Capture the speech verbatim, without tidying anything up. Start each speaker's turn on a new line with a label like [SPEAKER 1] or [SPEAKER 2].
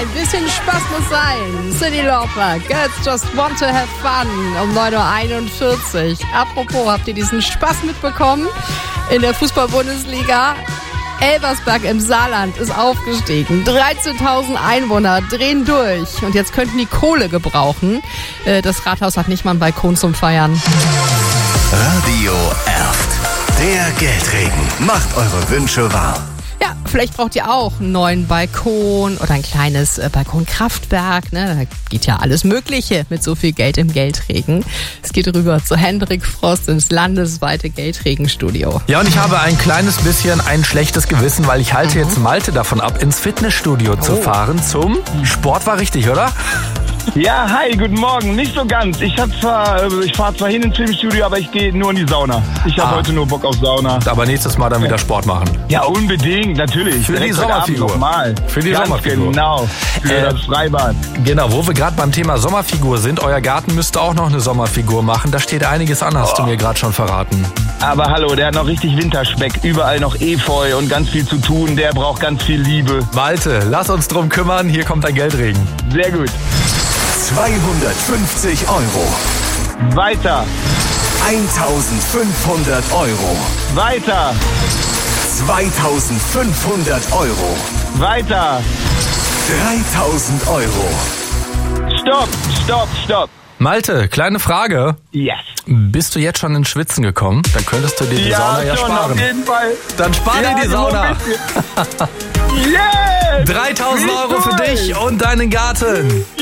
[SPEAKER 1] ein bisschen Spaß muss sein. Cyndi Lauper, Girls Just Want to Have Fun um neun Uhr einundvierzig. Apropos, habt ihr diesen Spaß mitbekommen? In der Fußball-Bundesliga Elversberg im Saarland ist aufgestiegen. dreizehntausend Einwohner drehen durch. Und jetzt könnten die Kohle gebrauchen. Das Rathaus hat nicht mal einen Balkon zum Feiern.
[SPEAKER 2] Radio Erft. Der Geldregen macht eure Wünsche wahr.
[SPEAKER 1] Ja, vielleicht braucht ihr auch einen neuen Balkon oder ein kleines äh, Balkonkraftwerk. Ne? Da geht ja alles Mögliche mit so viel Geld im Geldregen. Es geht rüber zu Hendrik Frost ins landesweite Geldregenstudio.
[SPEAKER 3] Ja, und ich habe ein kleines bisschen ein schlechtes Gewissen, weil ich halte mhm. jetzt Malte davon ab, ins Fitnessstudio oh. zu fahren zum Sport. War richtig, oder?
[SPEAKER 4] Ja, hi, guten Morgen. Nicht so ganz. Ich hab zwar, ich fahre zwar hin ins Filmstudio, aber ich gehe nur in die Sauna. Ich habe ah. heute nur Bock auf Sauna.
[SPEAKER 3] Aber nächstes Mal dann wieder Sport machen.
[SPEAKER 4] Ja, unbedingt, natürlich.
[SPEAKER 3] Für die
[SPEAKER 4] Direkt
[SPEAKER 3] Sommerfigur.
[SPEAKER 4] Mal.
[SPEAKER 3] Für die
[SPEAKER 4] ganz
[SPEAKER 3] Sommerfigur.
[SPEAKER 4] Genau. Für äh, das Freibad.
[SPEAKER 3] Genau, wo wir gerade beim Thema Sommerfigur sind. Euer Garten müsste auch noch eine Sommerfigur machen. Da steht einiges an, hast oh. du mir gerade schon verraten.
[SPEAKER 4] Aber hallo, der hat noch richtig Winterspeck. Überall noch Efeu und ganz viel zu tun. Der braucht ganz viel Liebe.
[SPEAKER 3] Malte, lass uns drum kümmern. Hier kommt ein Geldregen.
[SPEAKER 4] Sehr gut.
[SPEAKER 2] zweihundertfünfzig Euro.
[SPEAKER 4] Weiter.
[SPEAKER 2] eintausendfünfhundert Euro.
[SPEAKER 4] Weiter.
[SPEAKER 2] zweitausendfünfhundert Euro.
[SPEAKER 4] Weiter.
[SPEAKER 2] dreitausend Euro.
[SPEAKER 4] Stopp, stopp, stopp.
[SPEAKER 3] Malte, kleine Frage.
[SPEAKER 4] Yes.
[SPEAKER 3] Bist du jetzt schon ins Schwitzen gekommen? Dann könntest du dir die
[SPEAKER 4] ja,
[SPEAKER 3] Sauna ja
[SPEAKER 4] schon,
[SPEAKER 3] sparen.
[SPEAKER 4] Auf jeden Fall.
[SPEAKER 3] Dann spar
[SPEAKER 4] ja,
[SPEAKER 3] dir die Sauna.
[SPEAKER 4] Yes!
[SPEAKER 3] dreitausend Euro für dich und deinen Garten.